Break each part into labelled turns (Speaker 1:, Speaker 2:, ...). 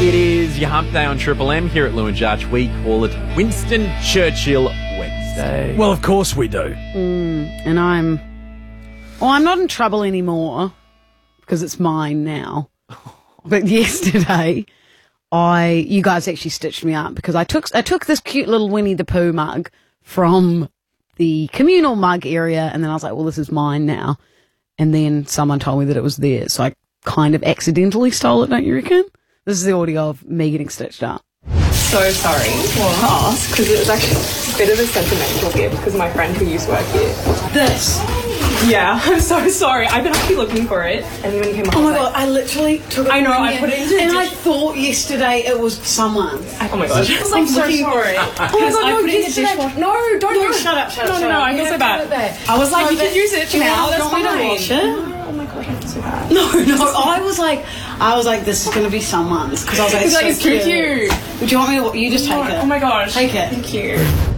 Speaker 1: It is your hump day on Triple M here at Lou and Judge. We call it Winston Churchill Wednesday.
Speaker 2: Well, of course we do.
Speaker 3: And I'm not in trouble anymore because it's mine now. But yesterday, you guys actually stitched me up because I took this cute little Winnie the Pooh mug from the communal mug area, and then I was like, well, this is mine now. And then someone told me that it was theirs, so I kind of accidentally stole it, don't you reckon? This is the audio of me getting stitched up.
Speaker 4: So sorry to ask, because it was actually a bit of a sentimental gift because my friend who used to work here.
Speaker 3: This?
Speaker 4: Yeah, I'm so sorry. I've been actually looking for it, and then when you came up,
Speaker 3: Oh my god, I literally took it.
Speaker 4: I know,
Speaker 3: from
Speaker 4: I
Speaker 3: you,
Speaker 4: put it into a
Speaker 3: and I
Speaker 4: dish.
Speaker 3: thought yesterday it was someone's.
Speaker 4: Oh my gosh. I'm so sorry.
Speaker 3: Oh my god, no, yesterday.
Speaker 4: No, don't.
Speaker 3: Shut up.
Speaker 4: No, I feel so bad. I was like, you can use it now. That's fine. Oh my gosh, I feel so bad.
Speaker 3: No, I was like, this is going to be someone's. Because I was like,
Speaker 4: it's too cute.
Speaker 3: Would you want me to, you just take it?
Speaker 4: Oh my gosh.
Speaker 3: Take it.
Speaker 4: Thank you.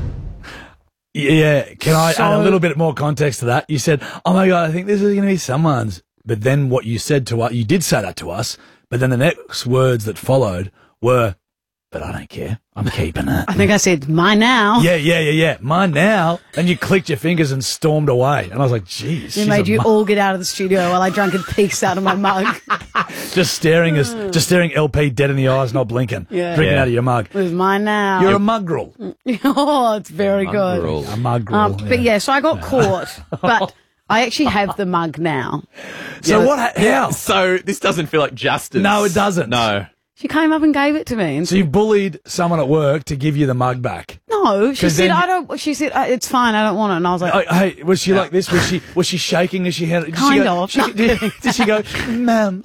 Speaker 2: Yeah, can I add a little bit more context to that? You said, oh my God, I think this is going to be someone's. But then what you said to us, you did say that to us, but then the next words that followed were, but I don't care. I'm keeping it.
Speaker 3: I think I said, mine now.
Speaker 2: Yeah. Mine now. And you clicked your fingers and stormed away. And I was like, geez.
Speaker 3: It made you all get out of the studio while I drank a piece out of my mug.
Speaker 2: Just staring LP dead in the eyes, not blinking.
Speaker 3: Yeah.
Speaker 2: Drinking out of your mug.
Speaker 3: It was mine now.
Speaker 2: You're a muggrel.
Speaker 3: Oh, it's very good.
Speaker 2: A muggrel.
Speaker 3: But yeah, so I got caught. But I actually have the mug now.
Speaker 2: So
Speaker 3: Yeah.
Speaker 2: what? How?
Speaker 1: So this doesn't feel like justice.
Speaker 2: No, it doesn't.
Speaker 1: No.
Speaker 3: She came up and gave it to me. And
Speaker 2: So you bullied someone at work to give you the mug back.
Speaker 3: no, she
Speaker 2: 'Cause
Speaker 3: said,
Speaker 2: then-
Speaker 3: she said, it's fine, I don't want it. And I was like,
Speaker 2: Hey, was she like this? Was she shaking as she had it?
Speaker 3: Kind of.
Speaker 2: Did she go, ma'am,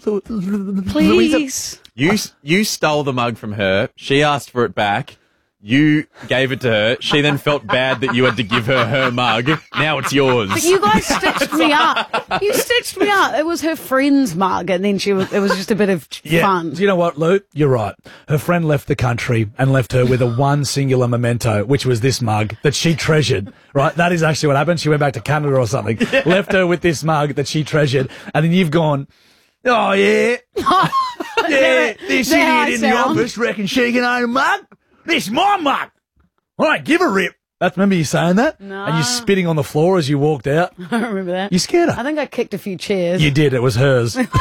Speaker 3: please.
Speaker 1: You stole the mug from her. She asked for it back. You gave it to her. She then felt bad that you had to give her mug. Now it's yours.
Speaker 3: But you guys stitched me up. You stitched me up. It was her friend's mug, and then it was just a bit of fun.
Speaker 2: You know what, Lou? You're right. Her friend left the country and left her with a one singular memento, which was this mug that she treasured, right? That is actually what happened. She went back to Canada or something, left her with this mug that she treasured, and then you've gone, oh, yeah. Yeah, this idiot in the office reckons she can own a mug. This is my mug. All right, give a rip. Remember you saying that?
Speaker 3: No.
Speaker 2: And you spitting on the floor as you walked out?
Speaker 3: I don't remember that.
Speaker 2: You scared her?
Speaker 3: I think I kicked a few chairs.
Speaker 2: You did. It was hers.
Speaker 3: No,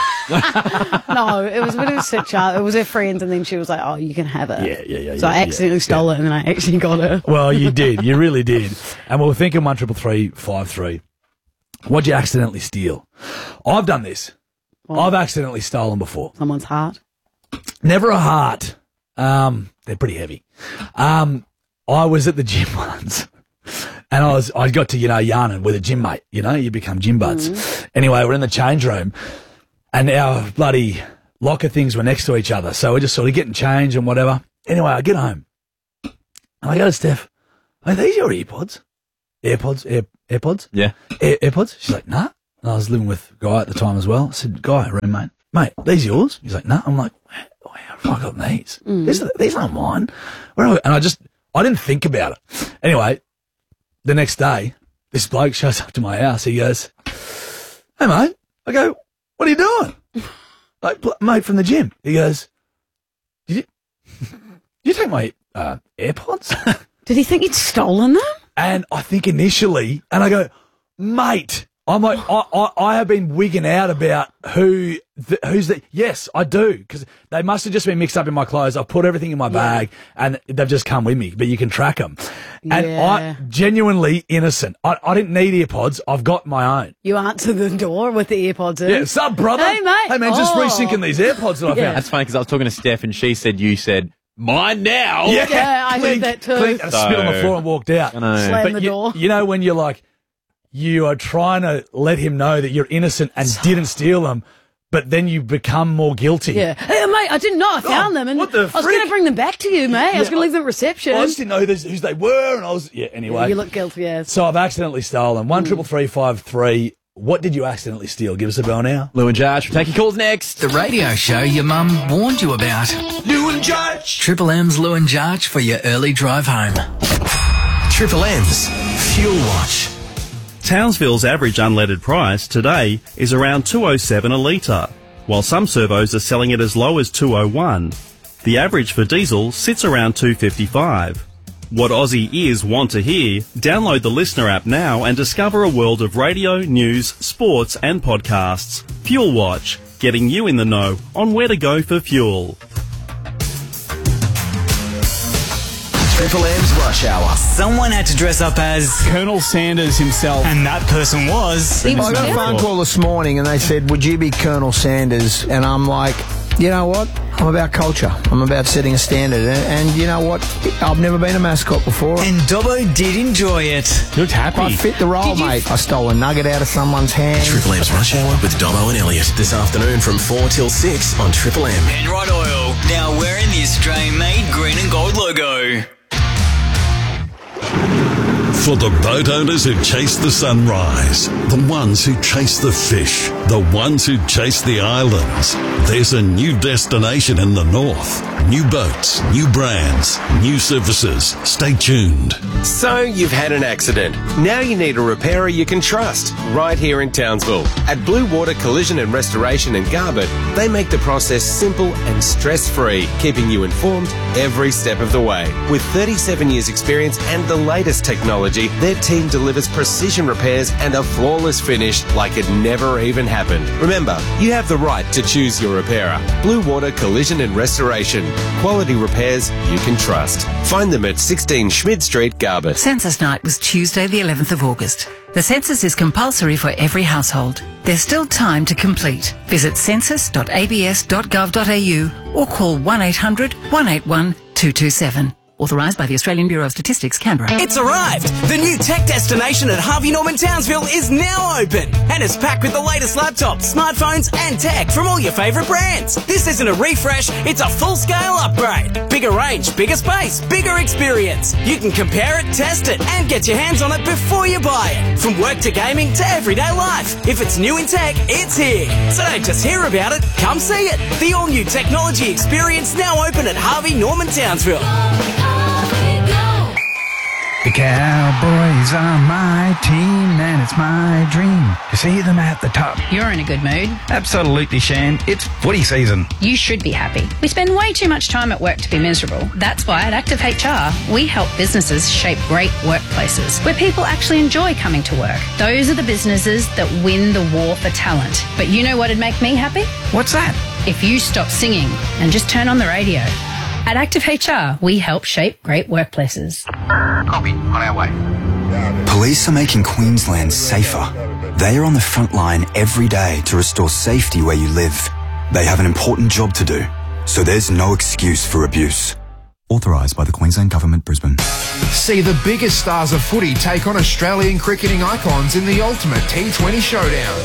Speaker 3: it was a bit of a stitch up. It was her friend's, and then she was like, oh, you can have it.
Speaker 2: Yeah.
Speaker 3: So I accidentally stole it, and then I actually got it.
Speaker 2: Well, you did. You really did. And we're thinking 13353. What'd you accidentally steal? I've done this. I've accidentally stolen before.
Speaker 3: Someone's heart.
Speaker 2: Never a heart. They're pretty heavy. I was at the gym once, and I got to, yarning with a gym mate. You become gym buds. Anyway, we're in the change room, and our bloody locker things were next to each other. So we're just sort of getting change and whatever. Anyway, I get home, and I go to Steph, are these your AirPods? AirPods?
Speaker 1: Yeah.
Speaker 2: AirPods? She's like, nah. And I was living with a guy at the time as well. I said, roommate, mate, these yours? He's like, nah. I'm like, how have I got these? These aren't mine. And I didn't think about it. Anyway, the next day, this bloke shows up to my house. He goes, hey, mate. I go, what are you doing? Like, mate from the gym. He goes, did you take my AirPods?
Speaker 3: Did he think you'd stolen them?
Speaker 2: And I think initially, and I go, mate, I'm like, I have been wigging out about who's the. Yes, I do, because they must have just been mixed up in my clothes. I've put everything in my bag, and they've just come with me. But you can track them, and I genuinely innocent. I didn't need AirPods. I've got my own.
Speaker 3: You answer the door with the AirPods in.
Speaker 2: Yeah, sup, brother?
Speaker 3: Hey, mate.
Speaker 2: Hey, man, just resyncing these AirPods that I found.
Speaker 1: That's funny because I was talking to Steph and you said, mine now.
Speaker 3: Yeah, I heard that too.
Speaker 2: Clink, and spit on the floor and walked out.
Speaker 1: I know.
Speaker 3: Slam the door.
Speaker 2: You know when you're like, you are trying to let him know that you're innocent and didn't steal them, but then you become more guilty.
Speaker 3: Yeah. Hey, mate, I didn't know. I found them, and
Speaker 2: what the
Speaker 3: I was going to bring them back to you, mate. I was going to leave them at reception.
Speaker 2: I just didn't know who they were, and I was... Yeah, anyway.
Speaker 3: You look guilty, yes.
Speaker 2: So I've accidentally stolen. 13353. What did you accidentally steal? Give us a bell now.
Speaker 1: Lou and Josh, we'll take your calls next.
Speaker 5: The radio show your mum warned you about.
Speaker 2: Lou and Judge.
Speaker 5: Triple M's Lou and Judge for your early drive home.
Speaker 6: Triple M's Fuel Watch.
Speaker 7: Townsville's average unleaded price today is around $2.07 a litre, while some servos are selling it as low as $2.01. The average for diesel sits around $2.55. What Aussie ears want to hear? Download the Listener app now and discover a world of radio, news, sports and podcasts. Fuel Watch, getting you in the know on where to go for fuel.
Speaker 6: Triple M's Rush Hour.
Speaker 8: Someone had to dress up as
Speaker 9: Colonel Sanders himself.
Speaker 8: and that person was...
Speaker 10: I got a phone call this morning and they said, would you be Colonel Sanders? And I'm like, you know what? I'm about culture. I'm about setting a standard. And you know what? I've never been a mascot before.
Speaker 8: And Dobbo did enjoy it.
Speaker 9: You looked happy.
Speaker 10: I fit the role, mate. I stole a nugget out of someone's hand.
Speaker 6: Triple M's Rush Hour with Dobbo and Elliot. This afternoon from 4 till 6 on Triple M.
Speaker 8: Enrod Oil, now wearing the Australian-made green and gold logo.
Speaker 11: For the boat owners who chase the sunrise, the ones who chase the fish, the ones who chase the islands, there's a new destination in the north. New boats, new brands, new services. Stay tuned.
Speaker 12: So you've had an accident. Now you need a repairer you can trust, right here in Townsville. At Blue Water Collision and Restoration in Garbutt, they make the process simple and stress-free, keeping you informed every step of the way. With 37 years experience and the latest technology, their team delivers precision repairs and a flawless finish like it never even happened. Remember, you have the right to choose your repairer. Blue Water Collision and Restoration. Quality repairs you can trust. Find them at 16 Schmid Street, Garbutt.
Speaker 13: Census night was Tuesday the 11th of August. The census is compulsory for every household. There's still time to complete. Visit census.abs.gov.au or call 1800 181 227. Authorised by the Australian Bureau of Statistics, Canberra.
Speaker 8: It's arrived! The new tech destination at Harvey Norman Townsville is now open and is packed with the latest laptops, smartphones and tech from all your favourite brands. This isn't a refresh, it's a full-scale upgrade. Bigger range, bigger space, bigger experience. You can compare it, test it and get your hands on it before you buy it. From work to gaming to everyday life. If it's new in tech, it's here. So don't just hear about it, come see it. The all-new technology experience now open at Harvey Norman Townsville.
Speaker 9: The Cowboys are my team and it's my dream to see them at the top.
Speaker 14: You're in a good mood.
Speaker 9: Absolutely, Shan. It's footy season.
Speaker 14: You should be happy. We spend way too much time at work to be miserable. That's why at Active HR, we help businesses shape great workplaces where people actually enjoy coming to work. Those are the businesses that win the war for talent. But you know what'd make me happy?
Speaker 9: What's that?
Speaker 14: If you stop singing and just turn on the radio. At Active HR, we help shape great workplaces.
Speaker 15: Copy. On our way. Police are making Queensland safer. They are on the front line every day to restore safety where you live. They have an important job to do, so there's no excuse for abuse. Authorised by the Queensland Government, Brisbane.
Speaker 16: See the biggest stars of footy take on Australian cricketing icons in the ultimate T20 showdown.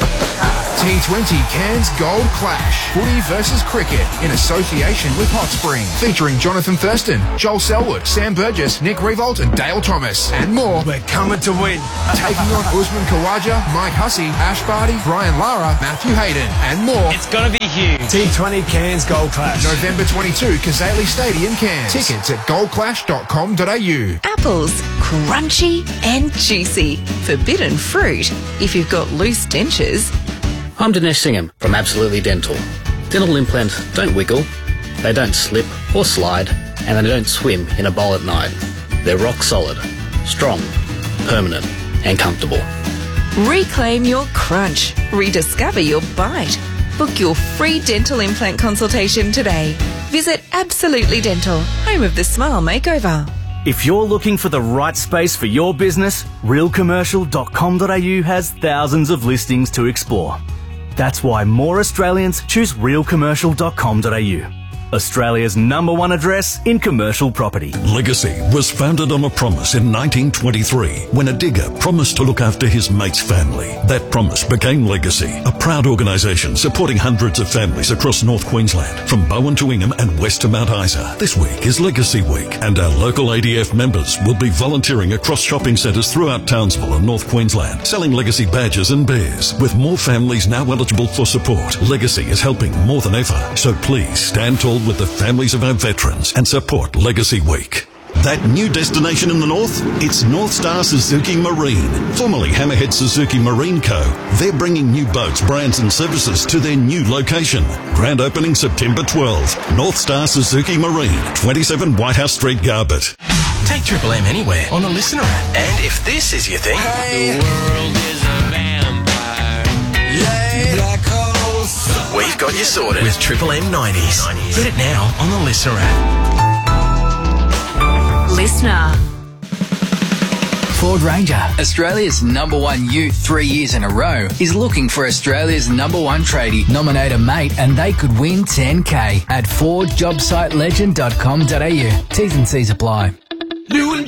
Speaker 16: T20 Cairns Gold Clash. Footy versus cricket in association with Hot Spring. Featuring Jonathan Thurston, Joel Selwood, Sam Burgess, Nick Revolt and Dale Thomas. And more.
Speaker 17: We're coming to win.
Speaker 16: Taking on Usman Khawaja, Mike Hussey, Ash Barty, Brian Lara, Matthew Hayden and more.
Speaker 17: It's going to be huge. T20 Cairns Gold Clash.
Speaker 16: November 22, Kazali Stadium, Cairns. Tickets at goldclash.com.au.
Speaker 18: Apples, crunchy and juicy. Forbidden fruit. If you've got loose dentures.
Speaker 19: I'm Dinesh Singham from Absolutely Dental. Dental implants don't wiggle, they don't slip or slide, and they don't swim in a bowl at night. They're rock solid, strong, permanent, and comfortable.
Speaker 18: Reclaim your crunch. Rediscover your bite. Book your free dental implant consultation today. Visit Absolutely Dental, home of the Smile Makeover.
Speaker 20: If you're looking for the right space for your business, realcommercial.com.au has thousands of listings to explore. That's why more Australians choose realcommercial.com.au. Australia's #1 address in commercial property.
Speaker 11: Legacy was founded on a promise in 1923 when a digger promised to look after his mate's family. That promise became Legacy, a proud organisation supporting hundreds of families across North Queensland, from Bowen to Ingham and west to Mount Isa. This week is Legacy Week, and our local ADF members will be volunteering across shopping centres throughout Townsville and North Queensland, selling Legacy badges and bears. With more families now eligible for support, Legacy is helping more than ever. So please stand tall with the families of our veterans and support Legacy Week. That new destination in the north? It's North Star Suzuki Marine, formerly Hammerhead Suzuki Marine Co. They're bringing new boats, brands and services to their new location. Grand opening September 12th. North Star Suzuki Marine, 27 Whitehouse Street, Garbett.
Speaker 6: Take Triple M anywhere on the Listener app. And if this is your thing, the world is a vampire. Yeah. Black holes. We've got you sorted with Triple M 90s. Get it now on the Listener app.
Speaker 13: Listener.
Speaker 5: Ford Ranger, Australia's #1 ute 3 years in a row, is looking for Australia's #1 tradie. Nominate a mate and they could win $10K at FordJobSiteLegend.com.au. T's and C's apply.
Speaker 6: New